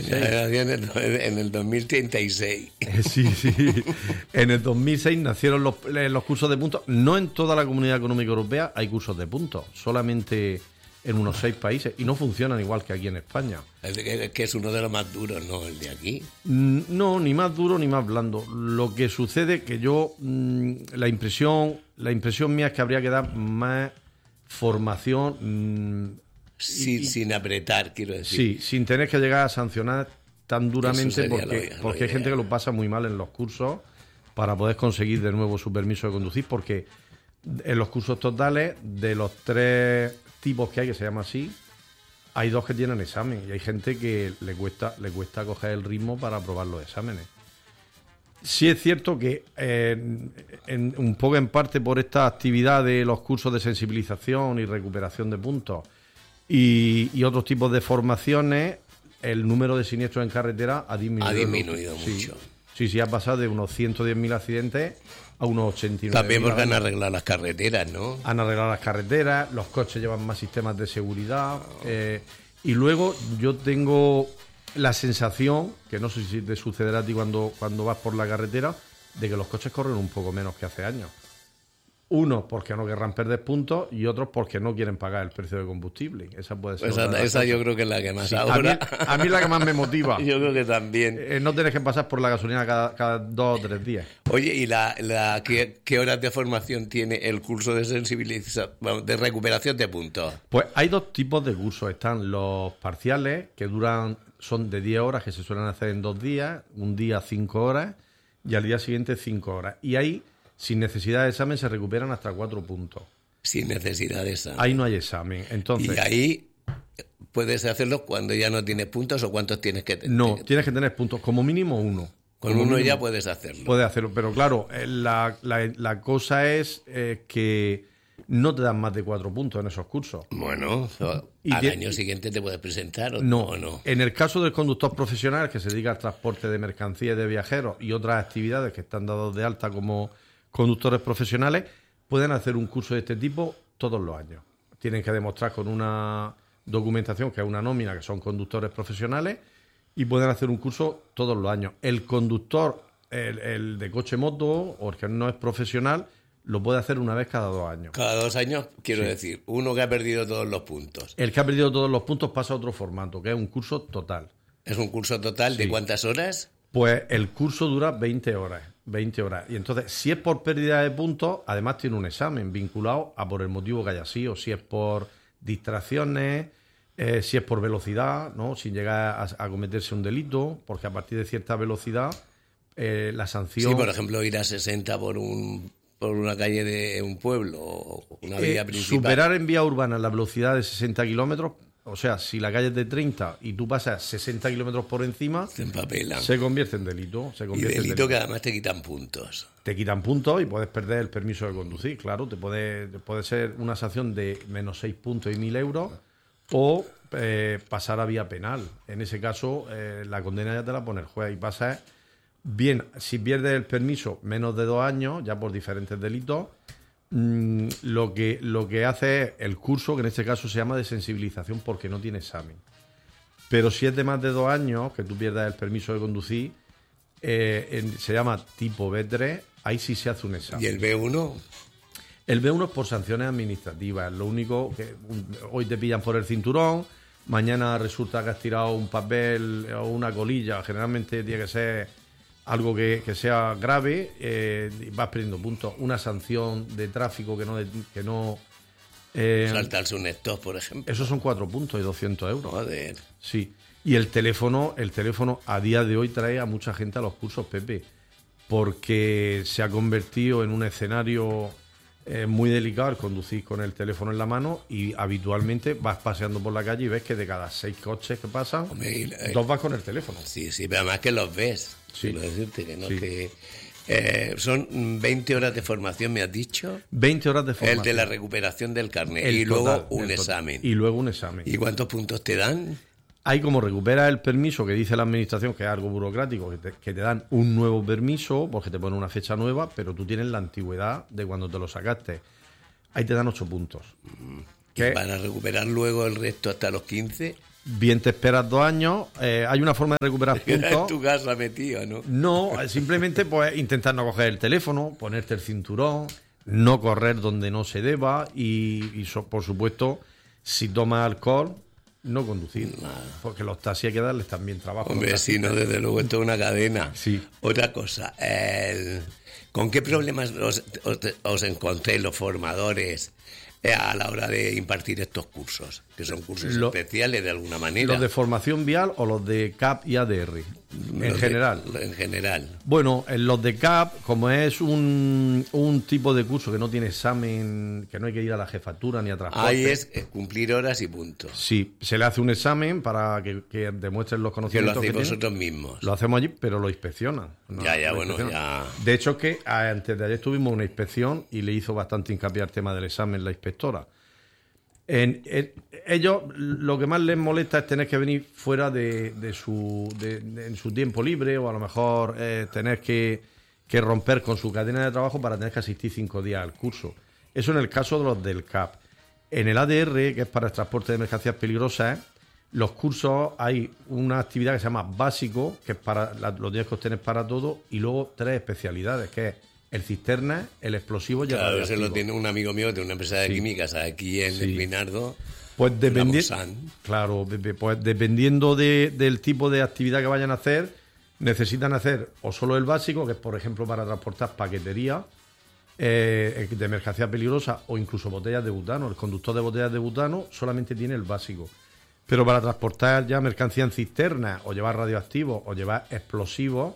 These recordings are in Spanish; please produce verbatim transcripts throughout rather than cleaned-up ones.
seis. En el, en el dos mil treinta y seis. Sí, sí. En el dos mil seis nacieron los, los cursos de puntos. No en toda la Comunidad Económica Europea hay cursos de puntos, solamente en unos seis países, y no funcionan igual que aquí en España. Es que, que es uno de los más duros, ¿no? El de aquí. No, ni más duro ni más blando. Lo que sucede que yo, la impresión, la impresión mía es que habría que dar más formación. Sí, y, sin apretar, quiero decir. Sí, sin tener que llegar a sancionar tan duramente, porque, lo, porque hay gente que lo pasa muy mal en los cursos para poder conseguir de nuevo su permiso de conducir, porque en los cursos totales, de los tres tipos que hay, que se llama así, hay dos que tienen examen y hay gente que le cuesta, le cuesta coger el ritmo para aprobar los exámenes. Sí es cierto que eh, en, un poco en parte por esta actividad de los cursos de sensibilización y recuperación de puntos y, y otros tipos de formaciones, el número de siniestros en carretera ha disminuido. Ha disminuido sí, mucho. Sí, sí, ha pasado de unos ciento diez mil accidentes a unos ochenta y nueve mil. También porque han arreglado las carreteras, ¿no? Han arreglado las carreteras, los coches llevan más sistemas de seguridad. Oh. Eh, y luego yo tengo la sensación, que no sé si te sucederá a ti cuando, cuando vas por la carretera, de que los coches corren un poco menos que hace años. Unos porque no querrán perder puntos y otros porque no quieren pagar el precio de combustible. Esa puede ser. Esa, esa yo creo que es la que más sí, ahora. A mí, a mí es la que más me motiva. Yo creo que también. Eh, no tienes que pasar por la gasolina cada, cada dos o tres días. Oye, ¿y la, la qué, qué horas de formación tiene el curso de sensibilización, de recuperación de puntos? Pues hay dos tipos de cursos. Están los parciales, que duran, son de diez horas, que se suelen hacer en dos días, un día cinco horas y al día siguiente cinco horas. Y ahí, sin necesidad de examen, se recuperan hasta cuatro puntos. Sin necesidad de examen. Ahí no hay examen. Entonces, y ahí puedes hacerlo cuando ya no tienes puntos, ¿o cuántos tienes que tener? No, tienes que tener puntos, como mínimo uno. Con como uno mínimo, ya puedes hacerlo. Puedes hacerlo, pero claro, la, la, la cosa es eh, que no te dan más de cuatro puntos en esos cursos. Bueno, y al te, año siguiente te puedes presentar o no, o no. En el caso del conductor profesional, que se dedica al transporte de mercancías y de viajeros y otras actividades que están dadas de alta como conductores profesionales, pueden hacer un curso de este tipo todos los años. Tienen que demostrar con una documentación, que es una nómina, que son conductores profesionales, y pueden hacer un curso todos los años. El conductor, el, el de coche-moto, o el que no es profesional, lo puede hacer una vez cada dos años. Cada dos años, quiero sí. decir, uno que ha perdido todos los puntos. El que ha perdido todos los puntos pasa a otro formato, que es un curso total. ¿Es un curso total sí. de cuántas horas? Pues el curso dura veinte horas. veinte horas. Y entonces, si es por pérdida de puntos, además tiene un examen vinculado a por el motivo que haya sido. Si es por distracciones, eh, si es por velocidad, ¿no? Sin llegar a, a cometerse un delito, porque a partir de cierta velocidad, eh, la sanción... Sí, por ejemplo, ir a sesenta por un por una calle de un pueblo o una vía eh, principal. Superar en vía urbana la velocidad de sesenta kilómetros... O sea, si la calle es de treinta y tú pasas sesenta kilómetros por encima, se empapelan. Se convierte en delito. Se convierte y delito, en delito que además te quitan puntos. Te quitan puntos y puedes perder el permiso de conducir, claro. Te puede, puede ser una sanción de menos seis puntos y mil euros o eh, pasar a vía penal. En ese caso, eh, la condena ya te la pone el juez y pasa bien. Si pierdes el permiso menos de dos años, ya por diferentes delitos, Mm, lo que lo que hace es el curso, que en este caso se llama de sensibilización porque no tiene examen. Pero si es de más de dos años que tú pierdas el permiso de conducir, eh, en, se llama tipo B tres, ahí sí se hace un examen. ¿Y el B uno? El B uno es por sanciones administrativas. Lo único que un, hoy te pillan por el cinturón, mañana resulta que has tirado un papel o una colilla, generalmente tiene que ser algo que, que sea grave, eh, vas perdiendo puntos. Una sanción de tráfico que no... Que no eh, saltarse un stop, por ejemplo. Esos son cuatro puntos y doscientos euros. Joder. Sí. Y el teléfono, el teléfono a día de hoy trae a mucha gente a los cursos, Pepe, porque se ha convertido en un escenario eh, muy delicado el conducir con el teléfono en la mano, y habitualmente vas paseando por la calle y ves que de cada seis coches que pasan, Hombre, eh, dos vas con el teléfono. Sí, sí, pero además que los ves. Sí. Quiero decirte que no sí. te... Eh, son veinte horas de formación, me has dicho. veinte horas de formación. El de la recuperación del carnet. El y total, luego un examen. Total. Y luego un examen. ¿Y cuántos puntos te dan? Hay como recuperas el permiso que dice la administración, que es algo burocrático, que te, que te dan un nuevo permiso porque te ponen una fecha nueva, pero tú tienes la antigüedad de cuando te lo sacaste. Ahí te dan ocho puntos. ¿Que para recuperar luego el resto hasta los quince? bien te esperas dos años. Eh, hay una forma de recuperar puntos. En tu casa metido, ¿no? No, simplemente pues intentar no coger el teléfono, ponerte el cinturón, no correr donde no se deba y, y so, por supuesto, si tomas alcohol, no conducir. Nada. Porque los taxis hay que darles también trabajo. Hombre, si no, desde luego esto es una cadena. Sí. Otra cosa, el, ¿con qué problemas os, os, os encontréis los formadores a la hora de impartir estos cursos? Que son cursos Lo, especiales de alguna manera. ¿Los de formación vial o los de C A P y A D R? En los general. De, en general. Bueno, en los de C A P, como es un, un tipo de curso que no tiene examen, que no hay que ir a la jefatura ni a transporte. Ahí es cumplir horas y punto. Sí, se le hace un examen para que, que demuestren los conocimientos que lo hacéis que vosotros mismos. Lo hacemos allí, pero lo inspeccionan. ¿no? Ya, ya, lo bueno, inspeccionan. ya. De hecho, que antes de ayer tuvimos una inspección y le hizo bastante hincapié al tema del examen la inspectora. En, en, ellos lo que más les molesta es tener que venir fuera de, de su de, de, en su tiempo libre o a lo mejor eh, tener que, que romper con su cadena de trabajo para tener que asistir cinco días al curso. Eso en el caso de los del C A P. En el A D R, que es para el transporte de mercancías peligrosas, los cursos hay una actividad que se llama básico, que es para la, los días que obtienes para todo, y luego tres especialidades, que es el cisterna, el explosivo y el claro, radioactivo. Eso lo tiene un amigo mío de una empresa de sí. químicas aquí en sí. el Pinardo. Pues dependiendo, claro, pues dependiendo de, del tipo de actividad que vayan a hacer, necesitan hacer o solo el básico, que es por ejemplo para transportar paquetería eh, de mercancía peligrosa o incluso botellas de butano. El conductor de botellas de butano solamente tiene el básico. Pero para transportar ya mercancía en cisterna o llevar radioactivos o llevar explosivos,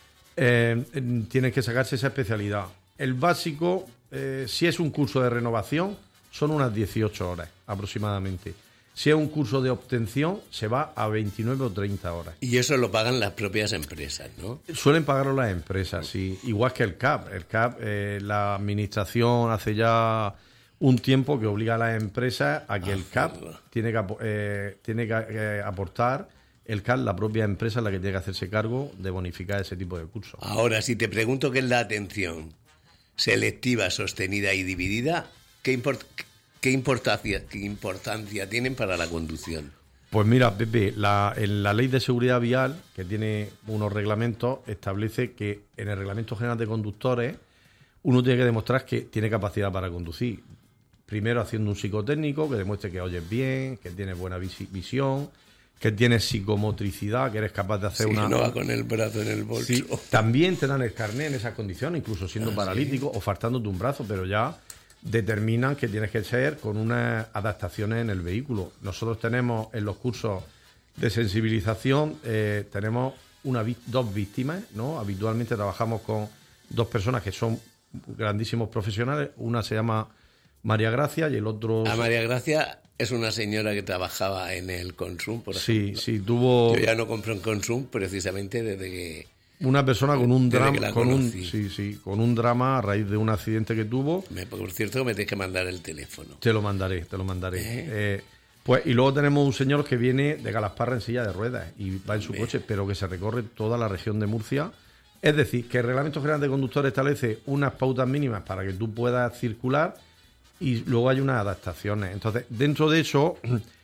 Eh, tienen que sacarse esa especialidad. El básico, eh, si es un curso de renovación, son unas dieciocho horas aproximadamente. Si es un curso de obtención, se va a veintinueve o treinta horas. Y eso lo pagan las propias empresas, ¿no? Suelen pagarlo las empresas, sí. Igual que el C A P. El C A P, eh, la administración hace ya un tiempo que obliga a las empresas a que ah, el C A P tiene que, eh, tiene que eh, aportar. El C A P, la propia empresa, es la que tiene que hacerse cargo de bonificar ese tipo de cursos. Ahora, si te pregunto qué es la atención selectiva, sostenida y dividida, ¿qué, import qué, importancia, qué importancia tienen para la conducción? Pues mira, Pepe, la, en la Ley de Seguridad Vial, que tiene unos reglamentos, establece que en el Reglamento General de Conductores uno tiene que demostrar que tiene capacidad para conducir. Primero haciendo un psicotécnico que demuestre que oyes bien, que tienes buena vis visión, que tienes psicomotricidad, que eres capaz de hacer sí, una... no va con el brazo en el bolso. Sí, también te dan el carné en esas condiciones, incluso siendo ah, paralítico sí. o faltándote un brazo, pero ya determinan que tienes que ser con unas adaptaciones en el vehículo. Nosotros tenemos en los cursos de sensibilización, eh, tenemos una, dos víctimas, ¿no? Habitualmente trabajamos con dos personas que son grandísimos profesionales. Una se llama María Gracia y el otro... A María Gracia... Es una señora que trabajaba en el Consum, por ejemplo. Sí, sí, tuvo... Yo ya no compro en Consum precisamente desde que... Una persona con un drama, con un, sí, sí, con un drama a raíz de un accidente que tuvo. Me, por cierto, me tienes que mandar el teléfono. Te lo mandaré, te lo mandaré. ¿Eh? Eh, pues y luego tenemos un señor que viene de Calasparra en silla de ruedas y va en su Bien. coche, pero que se recorre toda la región de Murcia. Es decir, que el Reglamento General de Conductores establece unas pautas mínimas para que tú puedas circular. Y luego hay unas adaptaciones. Entonces, dentro de eso,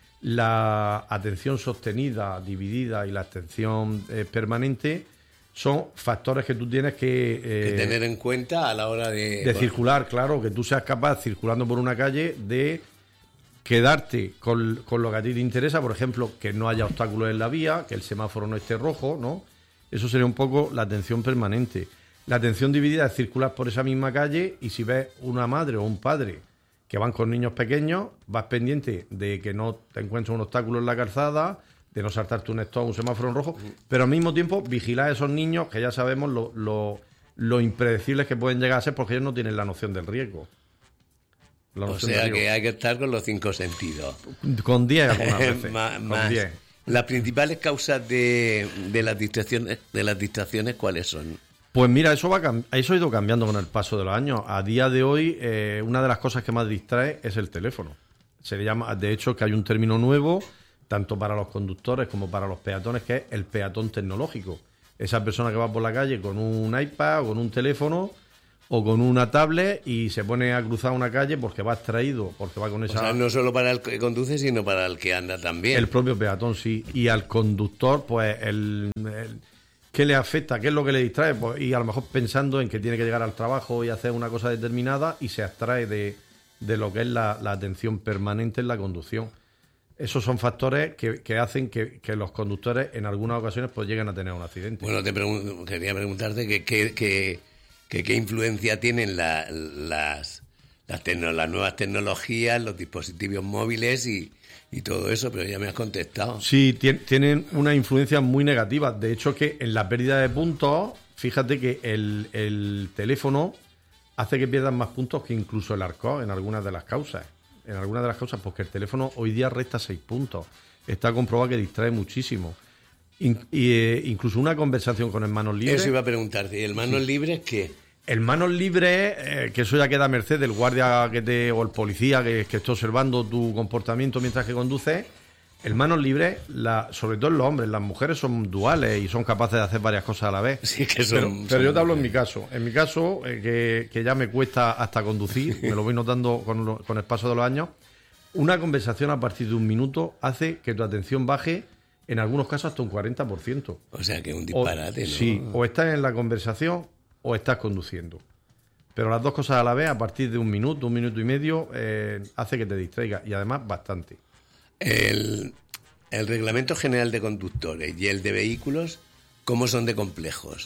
la atención sostenida, dividida y la atención eh, permanente son factores que tú tienes que... Eh, que tener en cuenta a la hora de... De circular, claro, que tú seas capaz, circulando por una calle, de quedarte con, con lo que a ti te interesa, por ejemplo, que no haya obstáculos en la vía, que el semáforo no esté rojo, ¿no? Eso sería un poco la atención permanente. La atención dividida es circular por esa misma calle y si ves una madre o un padre que van con niños pequeños, vas pendiente de que no te encuentres un obstáculo en la calzada, de no saltarte un stop, un semáforo en rojo, pero al mismo tiempo vigilar a esos niños que ya sabemos lo, lo, lo impredecibles que pueden llegar a ser porque ellos no tienen la noción del riesgo. La noción o sea que hay que estar con los cinco sentidos. Con diez algunas veces. más, con más. diez. Las principales causas de, de, las distracciones, de las distracciones, ¿cuáles son? Pues mira, eso va eso ha ido cambiando con el paso de los años. A día de hoy, eh, una de las cosas que más distrae es el teléfono. Se le llama, de hecho, que hay un término nuevo, tanto para los conductores como para los peatones, que es el peatón tecnológico. Esa persona que va por la calle con un iPad o con un teléfono, o con una tablet y se pone a cruzar una calle porque va extraído, porque va con esa... O sea, no solo para el que conduce, sino para el que anda también. El propio peatón, sí. Y al conductor, pues, el, el ¿qué le afecta? ¿Qué es lo que le distrae? Pues, y a lo mejor pensando en que tiene que llegar al trabajo y hacer una cosa determinada y se abstrae de, de lo que es la, la atención permanente en la conducción. Esos son factores que, que hacen que, que los conductores en algunas ocasiones pues lleguen a tener un accidente. Bueno, te pregun- quería preguntarte que, que, que, que qué influencia tienen la, las, las, tecno- las nuevas tecnologías, los dispositivos móviles y, y todo eso, pero ya me has contestado. Sí, tien, tienen una influencia muy negativa. De hecho, que en la pérdida de puntos, fíjate que el, el teléfono hace que pierdan más puntos que incluso el Arcos en algunas de las causas. En algunas de las causas, porque el teléfono hoy día resta seis puntos. Está comprobado que distrae muchísimo. In, y, eh, incluso una conversación con el manos libres. Eso iba a preguntarte. ¿Y el manos sí. libres qué? El manos libres, eh, que eso ya queda a merced del guardia que te, o el policía que, que está observando tu comportamiento mientras que conduces. El manos libres, la, sobre todo en los hombres, las mujeres son duales y son capaces de hacer varias cosas a la vez. Sí, que son, pero, son pero yo te hablo en mi caso. En mi caso, eh, que, que ya me cuesta hasta conducir, me lo voy notando con, lo, con el paso de los años, una conversación a partir de un minuto hace que tu atención baje, en algunos casos hasta un cuarenta por ciento. O sea, que es un disparate, o, ¿no? Sí, o estás en la conversación o estás conduciendo. Pero las dos cosas a la vez, a partir de un minuto, un minuto y medio, eh, hace que te distraigas. Y además, bastante. El, el Reglamento General de Conductores y el de Vehículos, ¿cómo son de complejos?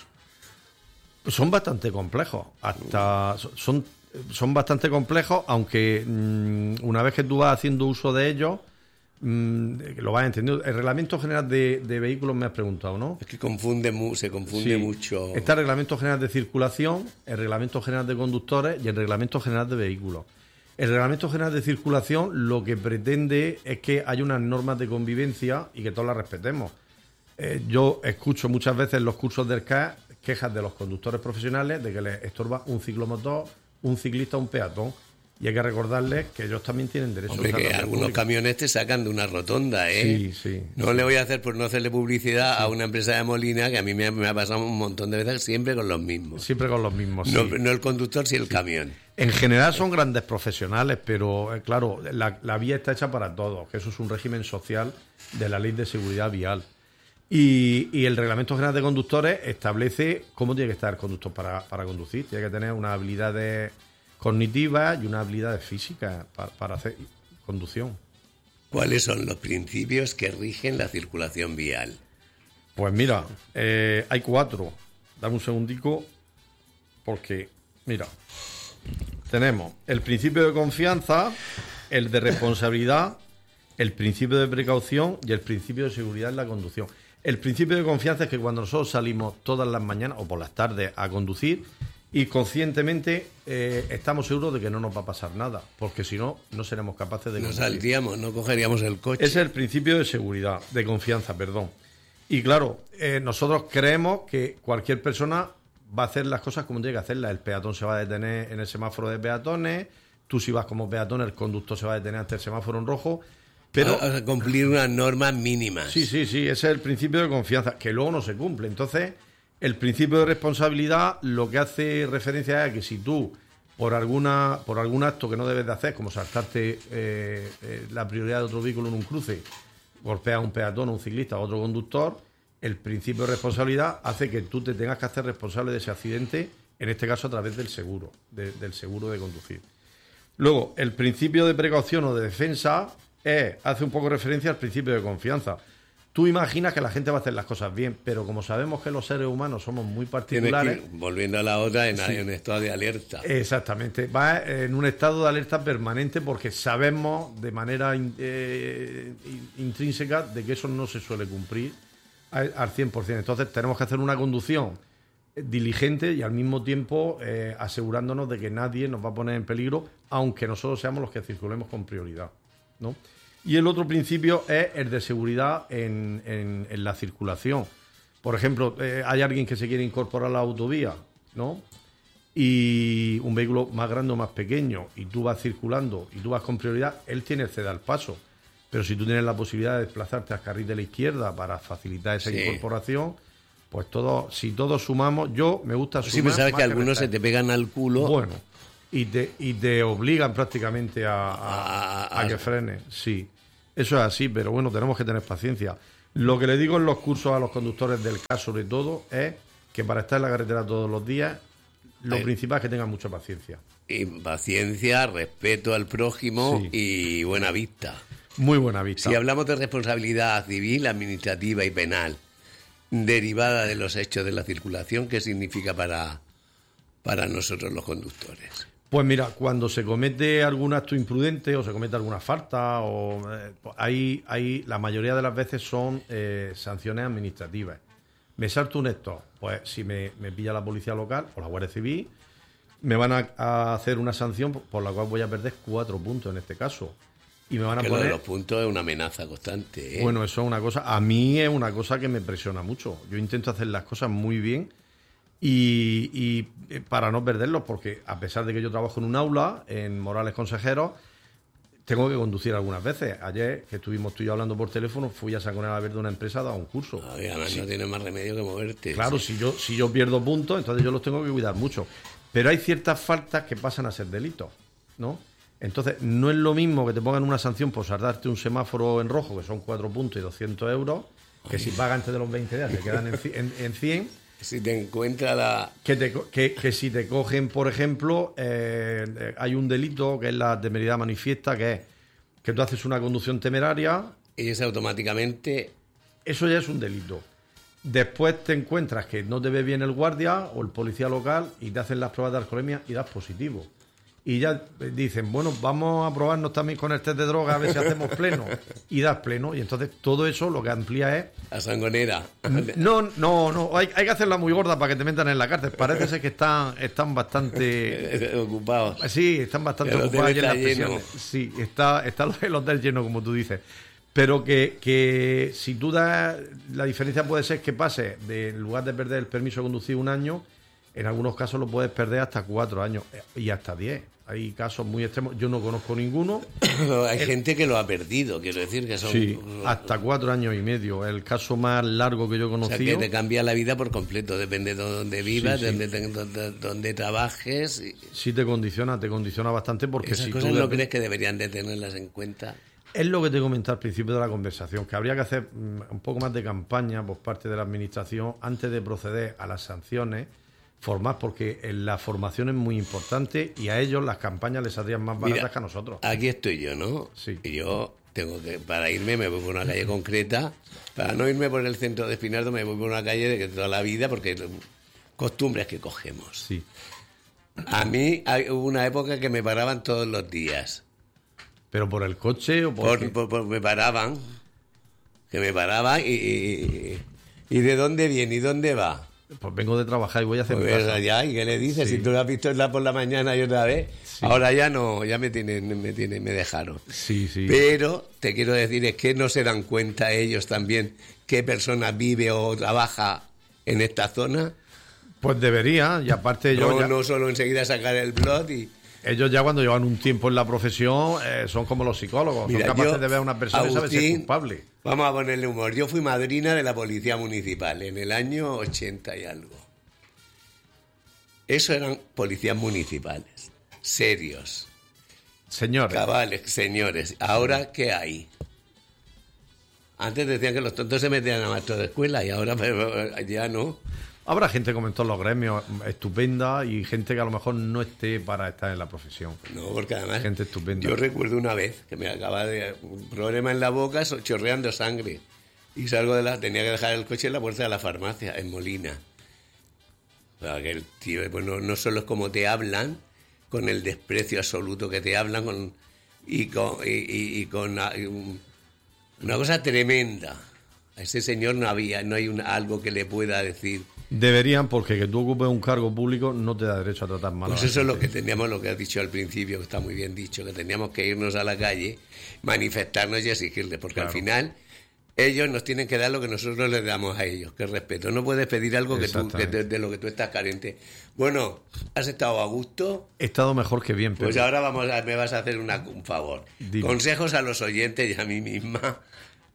Son bastante complejos. Hasta son, son bastante complejos, aunque mmm, una vez que tú vas haciendo uso de ellos, mmm, lo vas entendiendo. El Reglamento General de, de Vehículos me has preguntado, ¿no? Es que confunde mu- se confunde sí. mucho. Está el Reglamento General de Circulación, el Reglamento General de Conductores y el Reglamento General de Vehículos. El Reglamento General de Circulación lo que pretende es que haya unas normas de convivencia y que todos las respetemos. Eh, yo escucho muchas veces en los cursos del C A E quejas de los conductores profesionales de que les estorba un ciclomotor, un ciclista o un peatón. Y hay que recordarles que ellos también tienen derecho Hombre, a que algunos pública. Camiones te sacan de una rotonda, ¿eh? Sí, sí. No sí. le voy a hacer por no hacerle publicidad sí. a una empresa de Molina que a mí me ha, me ha pasado un montón de veces siempre con los mismos. Siempre con los mismos, no, sí. no el conductor, sino el sí. camión. En general son grandes profesionales, pero eh, claro, la, la vía está hecha para todos, que eso es un régimen social de la Ley de Seguridad Vial. Y, y el Reglamento General de Conductores establece cómo tiene que estar el conductor para, para conducir. Tiene que tener unas habilidades cognitivas y unas habilidades físicas para, para hacer conducción. ¿Cuáles son los principios que rigen la circulación vial? Pues mira, eh, hay cuatro. Dame un segundico, porque, mira, tenemos el principio de confianza, el de responsabilidad, el principio de precaución y el principio de seguridad en la conducción. El principio de confianza es que cuando nosotros salimos todas las mañanas o por las tardes a conducir y conscientemente eh, estamos seguros de que no nos va a pasar nada, porque si no, no seremos capaces de no conducir. saldríamos, no cogeríamos el coche. Ese es el principio de seguridad, de confianza, perdón. Y claro, eh, nosotros creemos que cualquier persona va a hacer las cosas como tiene que hacerlas. El peatón se va a detener en el semáforo de peatones, tú si vas como peatón, el conductor se va a detener ante el semáforo en rojo. Pero a cumplir unas normas mínimas. Sí, sí, sí, ese es el principio de confianza, que luego no se cumple. Entonces, el principio de responsabilidad lo que hace referencia es a que si tú, por alguna por algún acto que no debes de hacer, como saltarte eh, eh, la prioridad de otro vehículo en un cruce, golpeas a un peatón, a un ciclista o a otro conductor, el principio de responsabilidad hace que tú te tengas que hacer responsable de ese accidente, en este caso a través del seguro, de, del seguro de conducir. Luego, el principio de precaución o de defensa Eh, hace un poco referencia al principio de confianza. Tú imaginas que la gente va a hacer las cosas bien, pero como sabemos que los seres humanos somos muy particulares... Tienes que ir, volviendo a la otra, en, sí. en estado de alerta. Exactamente. Va en un estado de alerta permanente porque sabemos de manera eh, intrínseca de que eso no se suele cumplir al, al cien por ciento. Entonces tenemos que hacer una conducción diligente y al mismo tiempo eh, asegurándonos de que nadie nos va a poner en peligro, aunque nosotros seamos los que circulemos con prioridad, ¿no? Y el otro principio es el de seguridad en, en, en la circulación. Por ejemplo, eh, hay alguien que se quiere incorporar a la autovía, ¿no? Y un vehículo más grande o más pequeño, y tú vas circulando y tú vas con prioridad, él tiene el ceda al paso. Pero si tú tienes la posibilidad de desplazarte al carril de la izquierda para facilitar esa sí. incorporación, Pues todo, si todos sumamos, yo me gusta sumar. Sí, pero sabes que algunos se te pegan al culo. Bueno, y te, y te obligan prácticamente a, a, a, a que frene. Sí, eso es así, pero bueno, tenemos que tener paciencia. Lo que le digo en los cursos a los conductores del C A S, sobre todo, es que para estar en la carretera todos los días, lo Ay. principal es que tengan mucha paciencia. Y paciencia, respeto al prójimo sí. y buena vista. Muy buena vista. Si hablamos de responsabilidad civil, administrativa y penal, derivada de los hechos de la circulación, ¿qué significa para, para nosotros los conductores? Pues mira, cuando se comete algún acto imprudente o se comete alguna falta, o eh, ahí, ahí la mayoría de las veces son eh, sanciones administrativas. Me salto un stop, pues si me, me pilla la policía local o la Guardia Civil, me van a, a hacer una sanción por la cual voy a perder cuatro puntos en este caso. Y me van a que poner... lo de los puntos es una amenaza constante, ¿eh? Bueno, eso es una cosa, a mí es una cosa que me presiona mucho. Yo intento hacer las cosas muy bien y, y para no perderlos, porque a pesar de que yo trabajo en un aula, en Morales Consejeros, tengo que conducir algunas veces. Ayer, que estuvimos tú y yo hablando por teléfono, fui a Sangonera Verde de una empresa a dar un curso. Ay, además sí. No tienes más remedio que moverte. Claro, sí. si yo si yo pierdo puntos, entonces yo los tengo que cuidar mucho. Pero hay ciertas faltas que pasan a ser delitos, ¿no? Entonces, no es lo mismo que te pongan una sanción por saltarte un semáforo en rojo, que son cuatro puntos y doscientos euros, que Ay. si pagas antes de los veinte días te quedan en, en, en cien. Si te encuentra la... Que, te, que, que si te cogen, por ejemplo, eh, hay un delito que es la temeridad manifiesta, que es que tú haces una conducción temeraria... Y eso automáticamente... Eso ya es un delito. Después te encuentras que no te ve bien el guardia o el policía local y te hacen las pruebas de alcoholemia y das positivo. Y ya dicen, bueno, vamos a probarnos también con el test de droga a ver si hacemos pleno. Y das pleno. Y entonces todo eso lo que amplía es... La sangonera. No, no, no. Hay, hay que hacerla muy gorda para que te metan en la cárcel. Parece ser que están, están bastante... ocupados. Sí, están bastante el ocupados. Está lleno. Sí, está, está el hotel lleno, como tú dices. Pero que, que si tú das... La diferencia puede ser que pase, de, en lugar de perder el permiso de conducir un año, en algunos casos lo puedes perder hasta cuatro años y hasta diez. Hay casos muy extremos. Yo no conozco ninguno. Hay el, gente que lo ha perdido, quiero decir que son... Sí, hasta cuatro años y medio. El caso más largo que yo he conocido... O sea, que te cambia la vida por completo. Depende de dónde vivas, sí, sí. de dónde, dónde, dónde trabajes. Y... Sí te condiciona, te condiciona bastante porque ¿Esas si cosas tú... no crees que deberían de tenerlas en cuenta? Es lo que te comenté al principio de la conversación, que habría que hacer un poco más de campaña por parte de la Administración antes de proceder a las sanciones, formar, porque la formación es muy importante y a ellos las campañas les saldrían más baratas Mira, que a nosotros. Aquí estoy yo, ¿no? Sí. Y yo tengo que, para irme me voy por una calle concreta, para no irme por el centro de Espinardo me voy por una calle de toda la vida, porque costumbres que cogemos. Sí. A mí hay, hubo una época que me paraban todos los días. ¿Pero por el coche o por, por, por, por me paraban, que me paraban y, y, y ¿de dónde viene y dónde va? Pues vengo de trabajar y voy a hacer pues mi casa. Ya, ¿y qué le dices? Sí. Si tú lo has visto por la mañana y otra vez, sí. Ahora ya no, ya me tienen, me tienen, me dejaron. Sí, sí. Pero te quiero decir es que no se dan cuenta ellos también qué persona vive o trabaja en esta zona. Pues debería, y aparte yo no, ya... no solo enseguida sacar el blog y... Ellos ya cuando llevan un tiempo en la profesión eh, son como los psicólogos, Mira, son capaces yo, de ver a una persona Agustín, y saber si es culpable. Vamos a ponerle humor. Yo fui madrina de la Policía Municipal en el año ochenta y algo. Eso eran policías municipales, serios. Señores. Cabales, señores. Ahora, ¿qué hay? Antes decían que los tontos se metían a maestros de escuela y ahora ya no. Habrá gente como en todos los gremios estupenda y gente que a lo mejor no esté para estar en la profesión. No, porque además gente estupenda. Yo recuerdo una vez que me acaba de un problema en la boca, chorreando sangre, y salgo de la tenía que dejar el coche en la puerta de la farmacia en Molina. Aquel tío, pues no, no solo es como te hablan, con el desprecio absoluto que te hablan, con y con y, y, y con y, una cosa tremenda. A ese señor no había, no hay un, algo que le pueda decir. Deberían, porque que tú ocupes un cargo público no te da derecho a tratar mal. Pues eso es lo que teníamos, lo que has dicho al principio, que está muy bien dicho, que teníamos que irnos a la calle, manifestarnos y exigirles, porque claro. Al final ellos nos tienen que dar lo que nosotros les damos a ellos, que es respeto. No puedes pedir algo que tú, que de, de lo que tú estás carente. Bueno, ¿has estado a gusto? He estado mejor que bien, pero... Pues ahora vamos a, me vas a hacer una, un favor. Dime. Consejos a los oyentes y a mí misma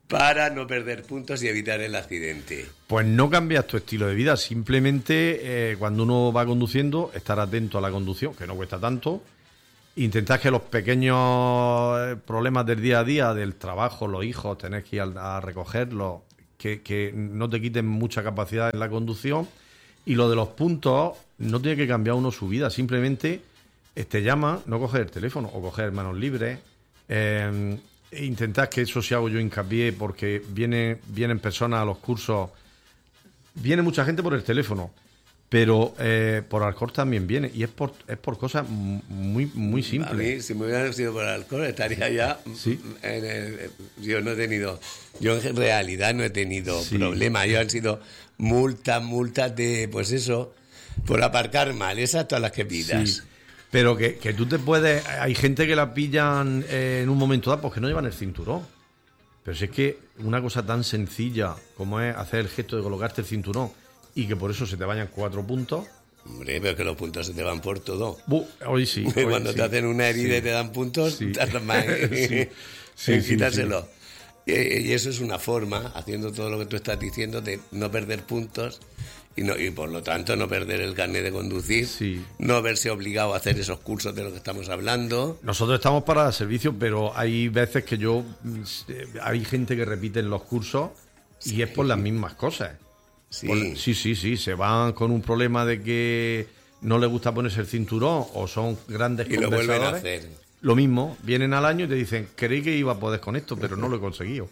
para no perder puntos y evitar el accidente? Pues no cambias tu estilo de vida, simplemente eh, cuando uno va conduciendo, estar atento a la conducción, que no cuesta tanto, intentar que los pequeños problemas del día a día, del trabajo, los hijos, tenés que ir a, a recogerlos, que, que no te quiten mucha capacidad en la conducción. Y lo de los puntos, no tiene que cambiar uno su vida, simplemente te llama, no coger el teléfono o coger manos libres. Eh, E intentar, que eso sí hago yo hincapié, porque viene, vienen personas a los cursos, viene mucha gente por el teléfono, pero eh, por alcohol también viene, y es por es por cosas muy muy simples. A mí, si me hubieran sido por alcohol, estaría ya... ¿Sí? En el, yo no he tenido... Yo en realidad no he tenido sí. problemas. Yo han sido multas, multas de, pues eso, por aparcar mal, esas todas las que pidas. Sí. Pero que, que tú te puedes... Hay gente que la pillan eh, en un momento dado porque no llevan el cinturón. Pero si es que una cosa tan sencilla como es hacer el gesto de colocarte el cinturón y que por eso se te vayan cuatro puntos... Hombre, pero que los puntos se te van por todo. Uh, hoy sí. Hoy Cuando sí. te hacen una herida sí. y te dan puntos, sí. tardas más en sí. sí, quitárselo. Sí, sí. Y eso es una forma, haciendo todo lo que tú estás diciendo, de no perder puntos y, no, y por lo tanto no perder el carnet de conducir, sí. no verse obligado a hacer esos cursos de los que estamos hablando. Nosotros estamos para servicio, pero hay veces que yo... Hay gente que repite en los cursos y sí. es por las mismas cosas. Sí. Por, sí, sí, sí. Se van con un problema de que no les gusta ponerse el cinturón o son grandes y conversadores. lo vuelven a hacer. Lo mismo, vienen al año y te dicen, creí que iba a poder con esto, pero no lo he conseguido.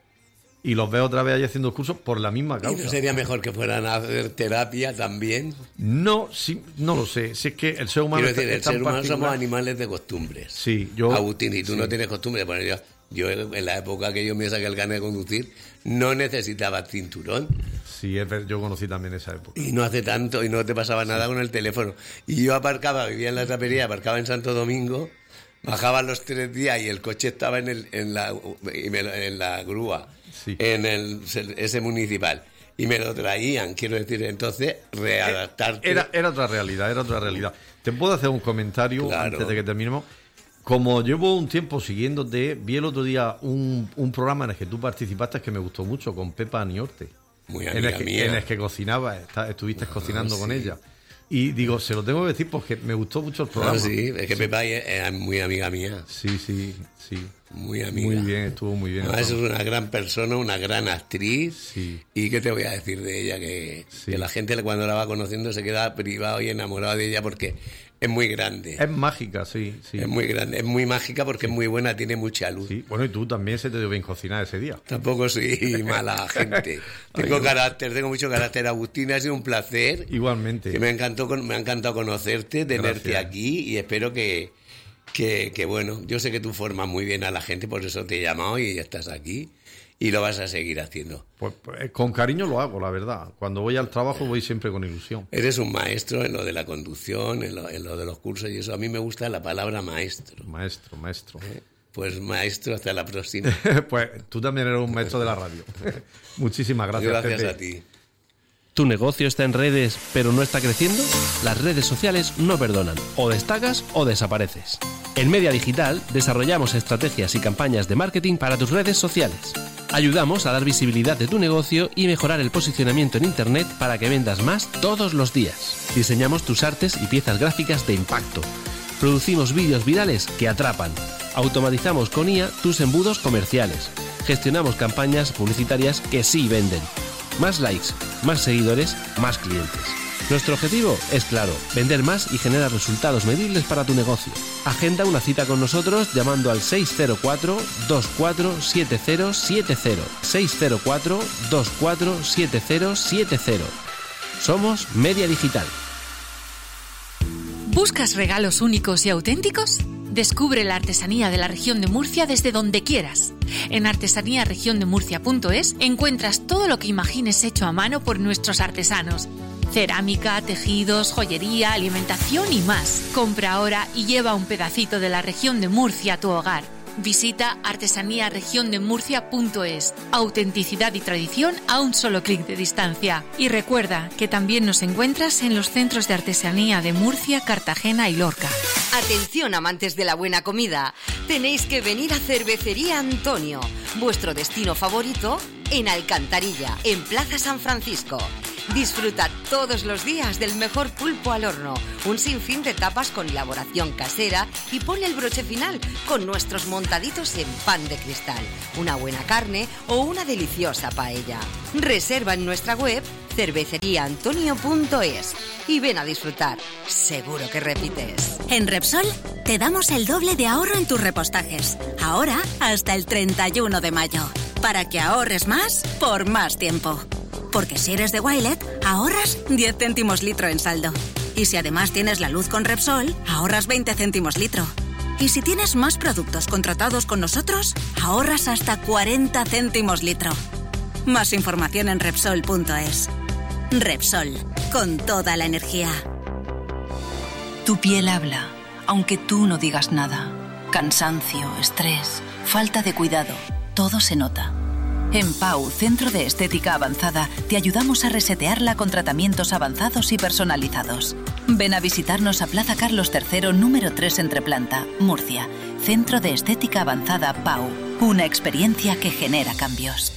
Y los veo otra vez ahí haciendo cursos por la misma causa. ¿Y no sería mejor que fueran a hacer terapia también? No, sí, no lo sé. Si es que el ser humano... Quiero decir, está, el ser humano particular... somos animales de costumbres. Sí, yo... Agustín, y tú sí. no tienes costumbre de poner yo... Yo en la época que yo me saqué el carnet de conducir no necesitaba cinturón. Sí, yo conocí también esa época. Y no hace tanto, y no te pasaba nada sí. con el teléfono. Y yo aparcaba, vivía en la tapería, aparcaba en Santo Domingo, bajaba los tres días y el coche estaba en, el, en, la, en la grúa, sí. en el ese municipal. Y me lo traían, quiero decir, entonces readaptarte. Era, era otra realidad, era otra realidad. ¿Te puedo hacer un comentario claro. antes de que terminemos? Como llevo un tiempo siguiéndote, vi el otro día un, un programa en el que tú participaste que me gustó mucho, con Pepa Niorte. Muy amiga en el que, mía. En el que cocinabas, estuviste no, cocinando sí. con ella. Y digo, se lo tengo que decir porque me gustó mucho el programa. No, sí, es que sí. Pepa es muy amiga mía. Sí, sí, sí. Muy amiga. Muy bien, estuvo muy bien. Además, es una gran persona, una gran actriz. Sí. ¿Y qué te voy a decir de ella? Que, sí. que la gente cuando la va conociendo se queda privado y enamorado de ella porque es muy grande. Es mágica, sí, sí. Es muy grande, es muy mágica porque sí. es muy buena, tiene mucha luz. Sí. Bueno, y tú también se te dio bien cocinar ese día. Tampoco soy mala gente. Tengo Ay, carácter, tengo mucho carácter. Agustín, ha sido un placer. Igualmente. Que me encantó, me ha encantado conocerte, tenerte Gracias. aquí y espero que, que, que, bueno, yo sé que tú formas muy bien a la gente, por eso te he llamado y ya estás aquí. Y lo vas a seguir haciendo. Pues, pues con cariño lo hago, la verdad. Cuando voy al trabajo voy siempre con ilusión. Eres un maestro en lo de la conducción, en lo, en lo de los cursos y eso. A mí me gusta la palabra maestro. Maestro, maestro. ¿Eh? Pues maestro, hasta la próxima. Pues tú también eres un maestro de la radio. Muchísimas gracias. Gracias Pepe. a ti. ¿Tu negocio está en redes pero no está creciendo? Las redes sociales no perdonan. O destacas o desapareces. En Media Digital desarrollamos estrategias y campañas de marketing para tus redes sociales. Ayudamos a dar visibilidad de tu negocio y mejorar el posicionamiento en Internet para que vendas más todos los días. Diseñamos tus artes y piezas gráficas de impacto. Producimos vídeos virales que atrapan. Automatizamos con I A tus embudos comerciales. Gestionamos campañas publicitarias que sí venden. Más likes, más seguidores, más clientes. Nuestro objetivo es claro, vender más y generar resultados medibles para tu negocio. Agenda una cita con nosotros llamando al seis cero cuatro, dos cuatro siete cero siete cero. seis cero cuatro, dos cuatro siete cero siete cero. Somos Media Digital. ¿Buscas regalos únicos y auténticos? Descubre la artesanía de la región de Murcia desde donde quieras. En artesanía región de murcia punto es encuentras todo lo que imagines hecho a mano por nuestros artesanos. Cerámica, tejidos, joyería, alimentación y más. Compra ahora y lleva un pedacito de la región de Murcia a tu hogar. Visita artesanía región de murcia punto es. Autenticidad y tradición a un solo clic de distancia. Y recuerda que también nos encuentras en los centros de artesanía de Murcia, Cartagena y Lorca. Atención, amantes de la buena comida. Tenéis que venir a Cervecería Antonio, vuestro destino favorito en Alcantarilla, en Plaza San Francisco. Disfruta todos los días del mejor pulpo al horno, un sinfín de tapas con elaboración casera y ponle el broche final con nuestros montaditos en pan de cristal, una buena carne o una deliciosa paella. Reserva en nuestra web cervecería antonio punto es y ven a disfrutar. Seguro que repites. En Repsol te damos el doble de ahorro en tus repostajes. Ahora hasta el treinta y uno de mayo. Para que ahorres más por más tiempo. Porque si eres de Wilet, ahorras diez céntimos litro en saldo. Y si además tienes la luz con Repsol, ahorras veinte céntimos litro. Y si tienes más productos contratados con nosotros, ahorras hasta cuarenta céntimos litro. Más información en Repsol punto es. Repsol, con toda la energía. Tu piel habla, aunque tú no digas nada. Cansancio, estrés, falta de cuidado, todo se nota. En Pau, Centro de Estética Avanzada, te ayudamos a resetearla con tratamientos avanzados y personalizados. Ven a visitarnos a Plaza Carlos tercero, número tres Entreplanta, Murcia. Centro de Estética Avanzada Pau. Una experiencia que genera cambios.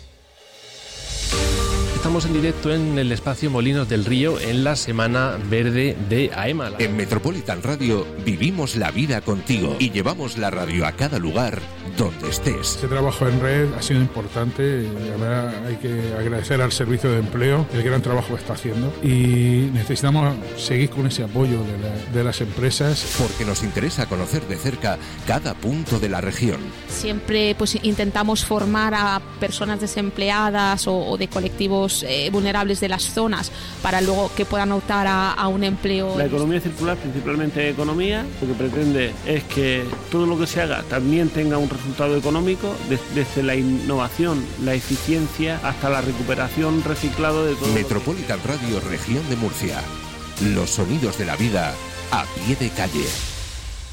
Estamos en directo en el espacio Molinos del Río en la Semana Verde de AEMA. En Metropolitan Radio vivimos la vida contigo y llevamos la radio a cada lugar donde estés. Este trabajo en red ha sido importante. La verdad, hay que agradecer al Servicio de Empleo el gran trabajo que está haciendo y necesitamos seguir con ese apoyo de, la, de las empresas. Porque nos interesa conocer de cerca cada punto de la región. Siempre pues intentamos formar a personas desempleadas o, o de colectivos Eh, vulnerables de las zonas para luego que puedan optar a, a un empleo. La economía circular, principalmente economía, lo que pretende es que todo lo que se haga también tenga un resultado económico, desde la innovación, la eficiencia hasta la recuperación, reciclado de todo. Metropolitan Radio Región de Murcia. Los sonidos de la vida a pie de calle.